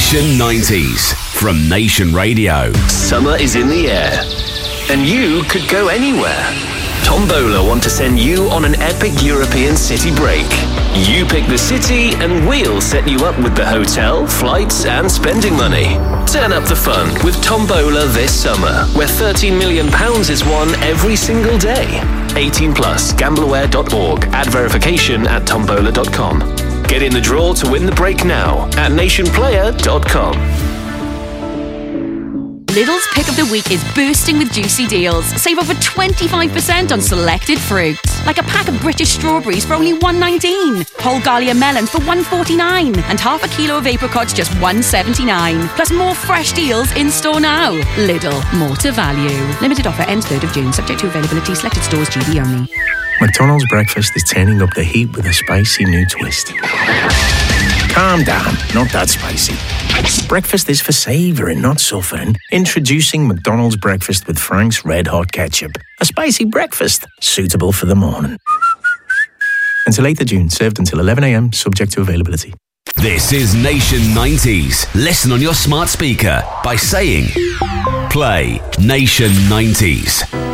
Nation 90s from Nation Radio. Summer is in the air, and you could go anywhere. Tombola want to send you on an epic European city break. You pick the city and we'll set you up with the hotel, flights and spending money. Turn up the fun with Tombola this summer, where £13 million is won every single day. 18 plus, gambleaware.org. Add verification at tombola.com. Get in the draw to win the break now at nationplayer.com. Lidl's Pick of the Week is bursting with juicy deals. Save over 25% on selected fruits. Like a pack of British strawberries for only $1.19. Whole Galia melons for $1.49. And half a kilo of apricots just $1.79. Plus more fresh deals in store now. Lidl, more to value. Limited offer ends 3rd of June. Subject to availability. Selected stores, GB only. McDonald's breakfast is turning up the heat with a spicy new twist. Calm down, not that spicy. Breakfast is for savouring, not suffering. Introducing McDonald's breakfast with Frank's Red Hot Ketchup. A spicy breakfast, suitable for the morning. Until 8th of June, served until 11 a.m, subject to availability. This is Nation 90s. Listen on your smart speaker by saying, play Nation 90s.